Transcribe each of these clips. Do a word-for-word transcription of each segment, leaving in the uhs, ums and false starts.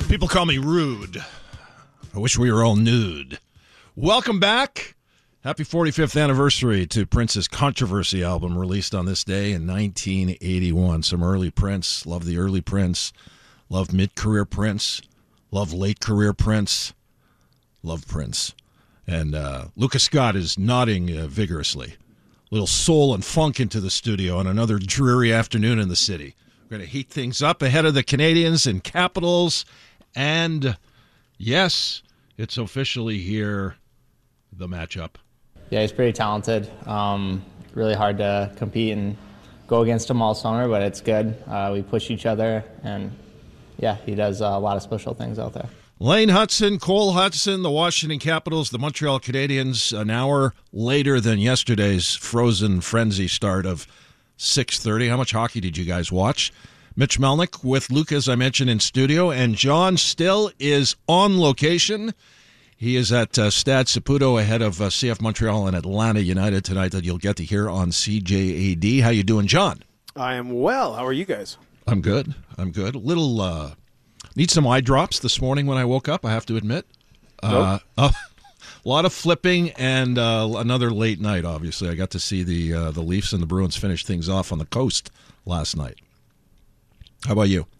People call me rude. I wish we were all nude. Welcome back. Happy forty-fifth anniversary to Prince's Controversy album, released on this day in nineteen eighty-one. Some early Prince. Love the early Prince. Love mid-career Prince. Love late-career Prince. Love Prince. And uh, Lucas Scott is nodding uh, vigorously. Little soul and funk into the studio on another dreary afternoon in the city. We're going to heat things up ahead of the Canadians and Capitals. And, yes, it's officially here, the matchup. Yeah, he's pretty talented. Um, really hard to compete and go against him all summer, but it's good. Uh, we push each other, and, yeah, he does a lot of special things out there. Lane Hutson, Cole Hutson, the Washington Capitals, the Montreal Canadiens, an hour later than yesterday's frozen frenzy start of six thirty. How much hockey did you guys watch? Mitch Melnick with Luke, as I mentioned, in studio, and John still is on location. He is at uh, Stade Saputo ahead of uh, C F Montreal and Atlanta United tonight that you'll get to hear on C J A D. How you doing, John? I am well. How are you guys? I'm good. I'm good. A little... Uh, Need some eye drops this morning when I woke up, I have to admit. Nope. Uh, a lot of flipping and uh, another late night, obviously. I got to see the uh, the Leafs and the Bruins finish things off on the coast last night. How about you?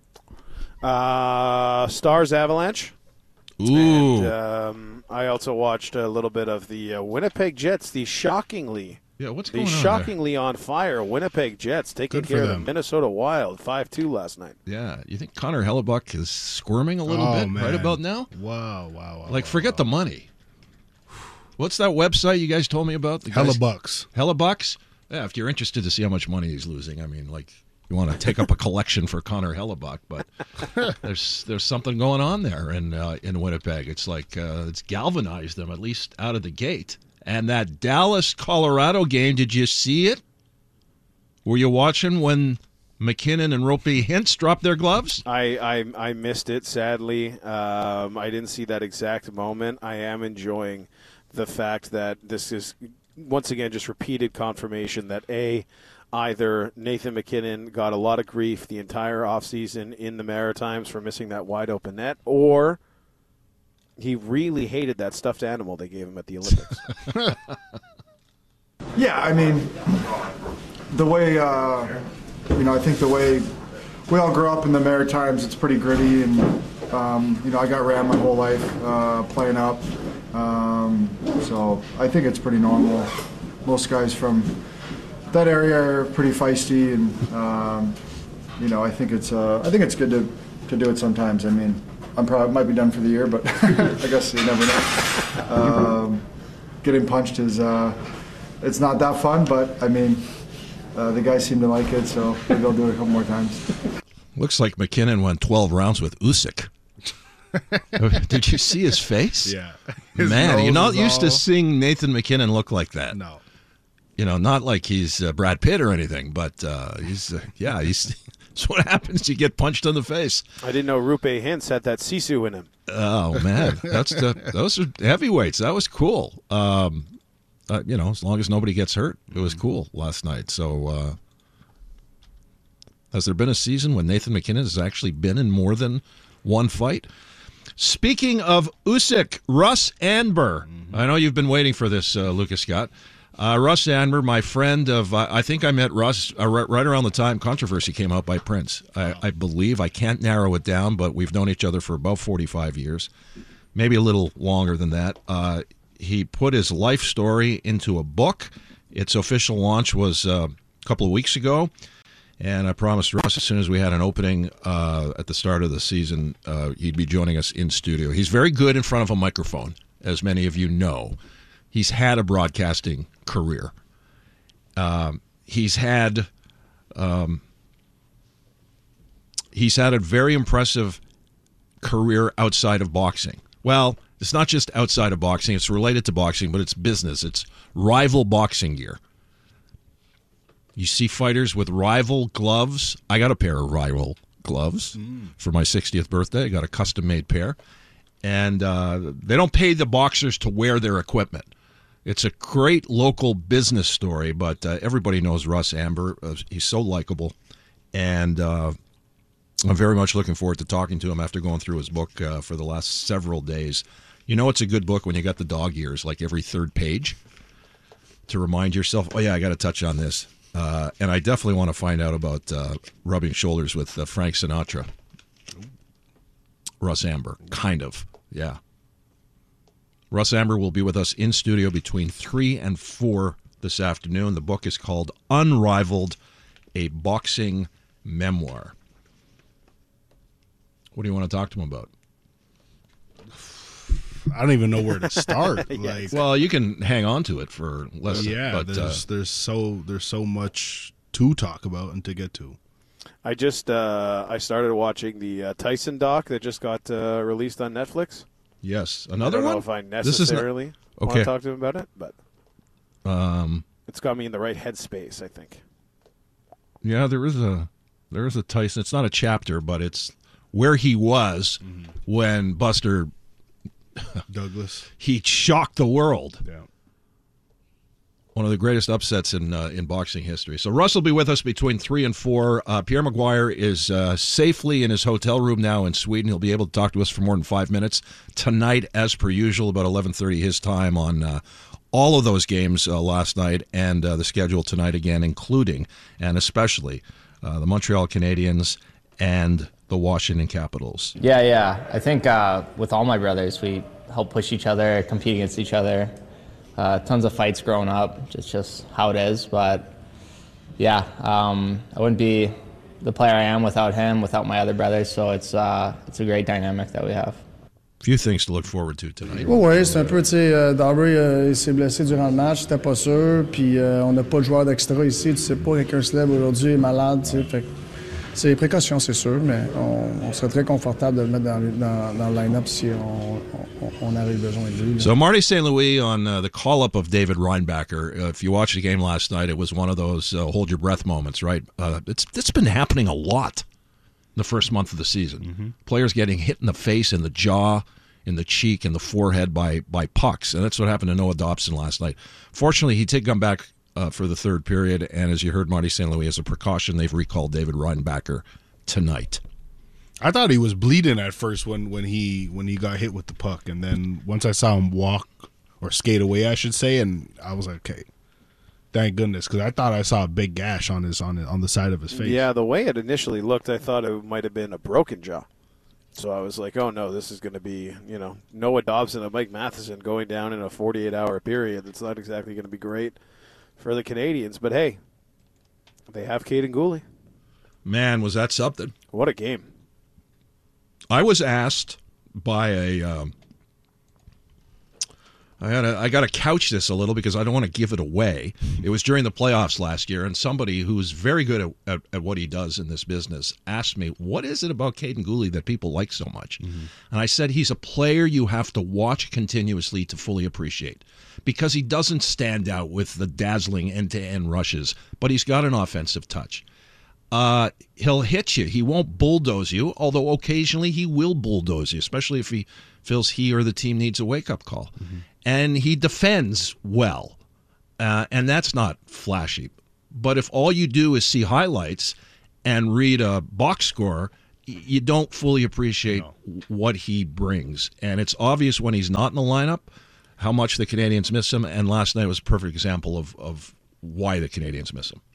Uh, Stars Avalanche. Ooh. And um, I also watched a little bit of the uh, Winnipeg Jets, the shockingly... Yeah, what's The going on shockingly on fire Winnipeg Jets taking Good for care of them. the Minnesota Wild five two last night. there? Yeah, you think Connor Hellebuck is squirming a little Oh, bit man. right about now? Wow, wow, wow. Like, wow, forget wow. the money. What's that website you guys told me about? The guys- Hellebucks. Hellebucks? Yeah, if you're interested to see how much money he's losing, I mean, like, you want to take up a collection for Connor Hellebuck, but there's there's something going on there in uh, in Winnipeg. It's like uh, it's galvanized them, at least out of the gate. And that Dallas-Colorado game, did you see it? Were you watching when McKinnon and Ropey Hintz dropped their gloves? I, I, I missed it, sadly. Um, I didn't see that exact moment. I am enjoying the fact that this is, once again, just repeated confirmation that, A, either Nathan McKinnon got a lot of grief the entire offseason in the Maritimes for missing that wide-open net, or he really hated that stuffed animal they gave him at the Olympics. Yeah, I mean, the way, uh, you know, I think the way we all grew up in the Maritimes, it's pretty gritty, and, um, you know, I got ran my whole life uh, playing up, um, so I think it's pretty normal. Most guys from that area are pretty feisty, and, um, you know, I think it's uh, I think it's good to, to do it sometimes. I mean, I'm probably might be done for the year, but I guess you never know. Um, getting punched is uh, it's not that fun, but I mean, uh, the guys seem to like it, so maybe I'll do it a couple more times. Looks like McKinnon went twelve rounds with Usyk. Did you see his face? Yeah. His Man, you're nose not is used to all- seeing Nathan McKinnon look like that. No. You know, not like he's uh, Brad Pitt or anything, but uh, he's, uh, yeah, he's. That's what happens. You get punched in the face. I didn't know Rupe Hintz had that sisu in him. Oh man, that's the, those are heavyweights. That was cool. Um, uh, you know, as long as nobody gets hurt, it was cool last night. So, uh, has there been a season when Nathan McKinnon has actually been in more than one fight? Speaking of Usyk, Russ Anber. Mm-hmm. I know you've been waiting for this, uh, Lucas Scott. Uh, Russ Anber, my friend of, uh, I think I met Russ uh, right, right around the time Controversy came out by Prince. I, I believe. I can't narrow it down, but we've known each other for about forty-five years, maybe a little longer than that. Uh, he put his life story into a book. Its official launch was uh, a couple of weeks ago, and I promised Russ as soon as we had an opening uh, at the start of the season, uh, he'd be joining us in studio. He's very good in front of a microphone, as many of you know. He's had a broadcasting career. Um, he's had um, he's had a very impressive career outside of boxing. Well, it's not just outside of boxing. It's related to boxing, but it's business. It's rival boxing gear. You see fighters with rival gloves. I got a pair of rival gloves mm. for my sixtieth birthday. I got a custom-made pair. And uh, they don't pay the boxers to wear their equipment. It's a great local business story, but uh, everybody knows Russ Anber. Uh, he's so likable. And uh, I'm very much looking forward to talking to him after going through his book uh, for the last several days. You know it's a good book when you got the dog ears, like every third page, to remind yourself, oh, yeah, I got to touch on this. Uh, and I definitely want to find out about uh, rubbing shoulders with uh, Frank Sinatra. Russ Amber, kind of, yeah. Russ Amber will be with us in studio between three and four this afternoon. The book is called Unrivaled, a Boxing Memoir. What do you want to talk to him about? I don't even know where to start. Yes. Like, Well, you can hang on to it for less. yeah, but there's uh, there's so there's so much to talk about and to get to. I just uh, I started watching the uh, Tyson doc that just got uh, released on Netflix. yes, I another don't one. know if I This is not- necessarily want okay. to talk to him about it, but Um, it's got me in the right headspace, I think. yeah, there is a there is a Tyson. It's not a chapter, but it's where he was Mm-hmm. when Buster Douglas. he shocked the world. Yeah. One of the greatest upsets in uh, in boxing history. So Russ will be with us between three and four. Uh, Pierre Maguire is uh, safely in his hotel room now in Sweden. He'll be able to talk to us for more than five minutes tonight, as per usual, about eleven thirty his time on uh, all of those games uh, last night and uh, the schedule tonight again, including and especially uh, the Montreal Canadiens and the Washington Capitals. Yeah, yeah. I think uh, with all my brothers, we help push each other, compete against each other. Uh, tons of fights growing up. It's just how it is. But yeah, um, I wouldn't be the player I am without him, without my other brothers. So it's uh, it's a great dynamic that we have. Few things to look forward to tonight. Oui, oui, c'est un peu, tu sais, euh, Darby, euh, il s'est blessé durant le match, c'était pas sûr, puis euh, on n'a pas de joueur d'extra ici, tu sais pas, quelqu'un se lève aujourd'hui, est malade, tu sais, fait que c'est des précautions, c'est sûr, mais on, on serait très confortable de le mettre dans, le- dans, dans le line-up si on, on, on avait besoin de lui. là. So Marty Saint Louis on uh, the call-up of David Reinbacher. Uh, if you watched the game last night, it was one of those uh, hold your breath moments, right? Uh, it's it's been happening a lot the first month of the season. Players getting hit in the face, in the jaw, in the cheek, in the forehead by by pucks, and that's what happened to Noah Dobson last night. Fortunately, he did come back uh, for the third period, and as you heard, Marty Saint Louis, as a precaution, they've recalled David Reinbacher tonight. I thought he was bleeding at first when, when he when he got hit with the puck, and then once I saw him walk or skate away, I should say, and I was like, okay, thank goodness, because I thought I saw a big gash on his on on the side of his face. Yeah, the way it initially looked, I thought it might have been a broken jaw. So I was like, oh, no, this is going to be, you know, Noah Dobson and Mike Matheson going down in a forty-eight hour period. That's not exactly going to be great for the Canadians. But, hey, they have Caden Gooley. Man, was that something. What a game. I was asked by a. Um, I had I got to couch this a little because I don't want to give it away. It was during the playoffs last year, and somebody who's very good at, at, at what he does in this business asked me, "What is it about Caden Gooley that people like so much?" Mm-hmm. And I said, "He's a player you have to watch continuously to fully appreciate, because he doesn't stand out with the dazzling end-to-end rushes, but he's got an offensive touch." Uh, he'll hit you. He won't bulldoze you, although occasionally he will bulldoze you, especially if he feels he or the team needs a wake-up call. Mm-hmm. And he defends well, uh, and that's not flashy. But if all you do is see highlights and read a box score, y- you don't fully appreciate no. what he brings. And it's obvious when he's not in the lineup how much the Canadians miss him, and last night was a perfect example of, of why the Canadians miss him.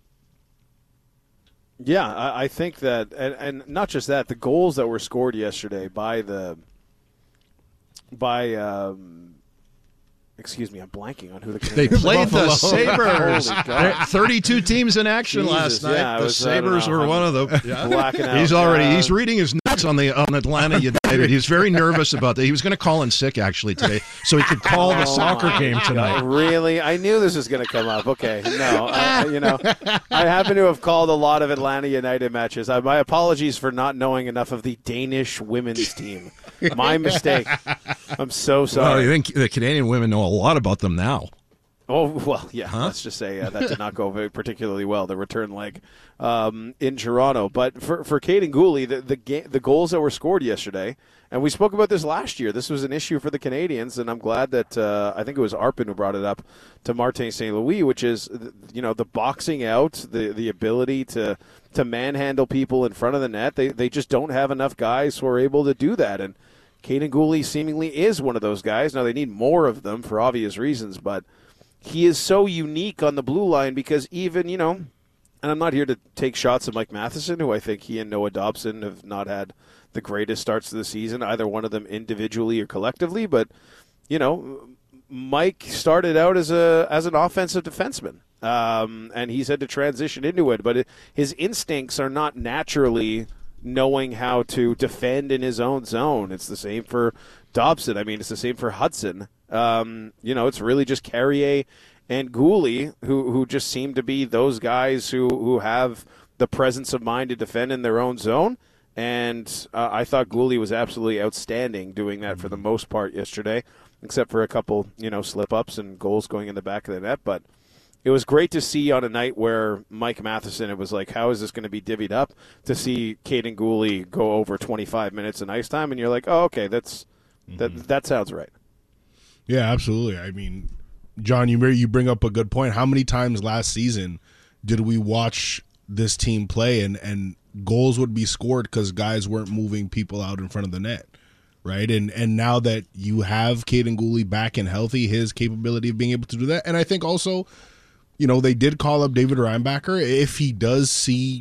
Yeah, I, I think that, and, and not just that, the goals that were scored yesterday by the, by, um, excuse me, I'm blanking on who the They Canadians played the Sabres. Holy God. thirty-two teams in action Jesus, last night. yeah, the was, Sabres were I'm one of the. Yeah. Blacking out. He's already uh, he's reading his notes on the on Atlanta United. He's very nervous about that. He was going to call in sick actually today, so he could call the oh soccer my game tonight. God, really? I knew this was going to come up. Okay, no, I, you know, I happen to have called a lot of Atlanta United matches. I, my apologies for not knowing enough of the Danish women's team. My mistake. I'm so Well, sorry. I think the Canadian women know a lot about them now. Oh, well, yeah, Huh? let's just say uh, that did not go very particularly well, the return leg um, in Toronto. But for, for Caden Gooley, the, the, ga- the goals that were scored yesterday, and we spoke about this last year, this was an issue for the Canadians, and I'm glad that uh, I think it was Arpin who brought it up to Martin Saint Louis, which is, you know, the boxing out, the the ability to, to manhandle people in front of the net. They, they just don't have enough guys who are able to do that, and Caden Gooley seemingly is one of those guys. Now, they need more of them for obvious reasons, but he is so unique on the blue line because even, you know, and I'm not here to take shots at Mike Matheson, who I think he and Noah Dobson have not had the greatest starts to the season, either one of them individually or collectively, but, you know, Mike started out as a as an offensive defenseman, um, and he's had to transition into it, but it, his instincts are not naturally knowing how to defend in his own zone. It's the same for Dobson. I mean, it's the same for Hudson. Um, you know, it's really just Carrier and Gooley who who just seem to be those guys who, who have the presence of mind to defend in their own zone. And uh, I thought Gooley was absolutely outstanding doing that for the most part yesterday, except for a couple, you know, slip-ups and goals going in the back of the net. But it was great to see on a night where Mike Matheson, it was like, how is this going to be divvied up, to see Caden Gooley go over twenty-five minutes in ice time, and you're like, oh, okay, that's mm-hmm. that that sounds right. Yeah, absolutely. I mean, John, you you bring up a good point. How many times last season did we watch this team play and, and goals would be scored because guys weren't moving people out in front of the net, right? And and now that you have Caden Gooley back and healthy, his capability of being able to do that, and I think also, you know, they did call up David Reinbacher. If he does see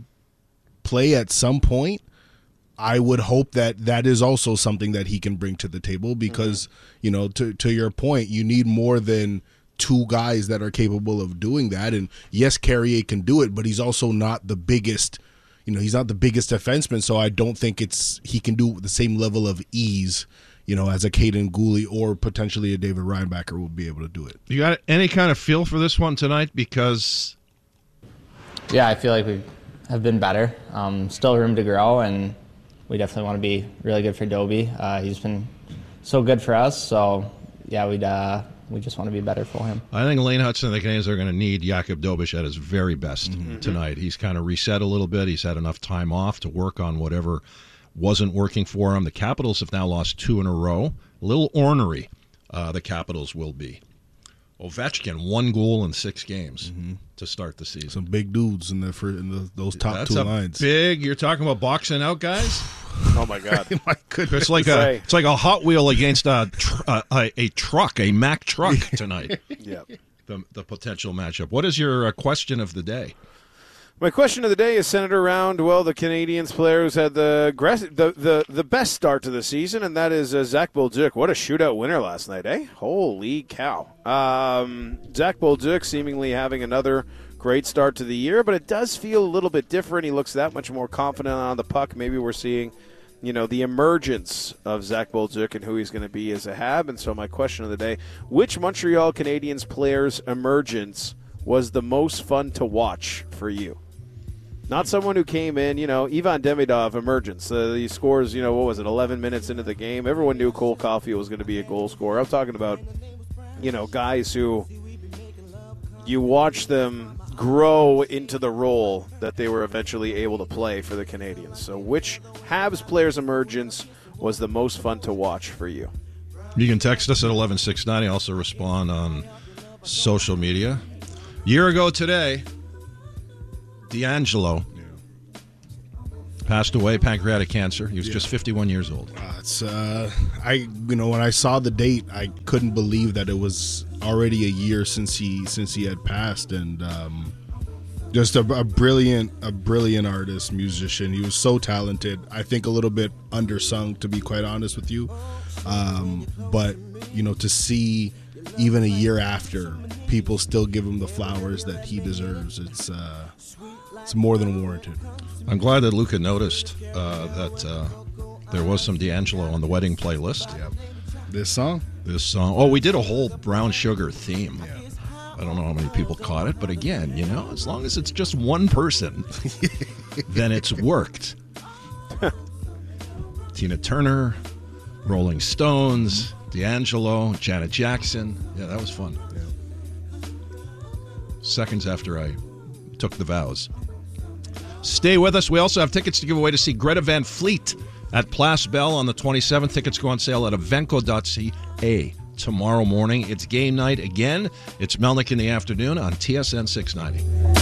play at some point, I would hope that that is also something that he can bring to the table because, mm-hmm. you know, to to your point, you need more than two guys that are capable of doing that. And yes, Carrier can do it, but he's also not the biggest, you know, he's not the biggest defenseman, so I don't think it's he can do it with the same level of ease, you know, as a Caden Gooley or potentially a David Reinbacher will be able to do it. You got any kind of feel for this one tonight? Because yeah, I feel like we have been better. Um, still room to grow, and we definitely want to be really good for Dobie. Uh, he's been so good for us, so yeah, we'd uh, we just want to be better for him. I think Lane Hudson and the Canadians are going to need Jakub Dobeš at his very best Mm-hmm. tonight. He's kind of reset a little bit. He's had enough time off to work on whatever wasn't working for him. The Capitals have now lost two in a row. A little ornery, uh, the Capitals will be. Ovechkin, one goal in six games mm-hmm. to start the season. Some big dudes in the for in the, those top That's two a lines. Big. You're talking about boxing out guys. Oh my God! My goodness. It's like a it's like a Hot Wheel against a tr- a, a, a truck, a Mack truck tonight. Yeah. The the potential matchup. What is your uh, question of the day? My question of the day is centered around, well, the Canadians player who's had the the the, the best start to the season, and that is uh, Zach Bolduc. What a shootout winner last night, eh? Holy cow. Um, Zach Bolduc seemingly having another great start to the year, but it does feel a little bit different. He looks that much more confident on the puck. Maybe we're seeing, you know, the emergence of Zach Bolduc and who he's going to be as a Hab. And so my question of the day, which Montreal Canadiens player's emergence was the most fun to watch for you? Not someone who came in, you know, Ivan Demidov emergence. Uh, he scores, you know, what was it, eleven minutes into the game. Everyone knew Cole Caulfield was going to be a goal scorer. I'm talking about, you know, guys who you watch them grow into the role that they were eventually able to play for the Canadians. So which Habs player's emergence was the most fun to watch for you? You can text us at eleven six ninety. Also respond on social media. Year ago today, D'Angelo passed away, pancreatic cancer. He was yeah. just fifty-one years old. Uh, it's uh, I you know when I saw the date, I couldn't believe that it was already a year since he since he had passed, and um, just a, a brilliant a brilliant artist, musician. He was so talented. I think a little bit undersung, to be quite honest with you. Um, but you know, to see even a year after, people still give him the flowers that he deserves. It's uh, it's more than warranted. I'm glad that Luca noticed uh, that uh, there was some D'Angelo on the wedding playlist. Yep. This song? This song. Oh, we did a whole Brown Sugar theme. Yeah. I don't know how many people caught it, but again, you know, as long as it's just one person, then it's worked. Tina Turner, Rolling Stones, D'Angelo, Janet Jackson. Yeah, that was fun. Yeah. seconds after I took the vows. Stay with us. We also have tickets to give away to see Greta Van Fleet at Place Bell on the twenty-seventh. Tickets go on sale at evenco dot c a tomorrow morning. It's game night again. It's Melnick in the afternoon on T S N six ninety.